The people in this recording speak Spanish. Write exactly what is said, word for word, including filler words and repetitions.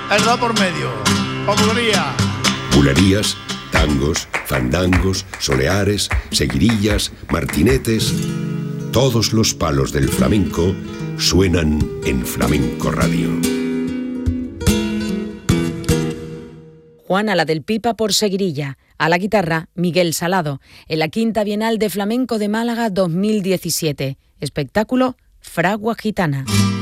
el dos por medio. Populería. Bulerías, tangos, fandangos, soleares, seguirillas, martinetes. Todos los palos del flamenco suenan en Flamenco Radio. Juana la del Pipa por seguirilla. A la guitarra, Miguel Salado, en la Quinta Bienal de Flamenco de Málaga dos mil diecisiete. Espectáculo Fragua Gitana.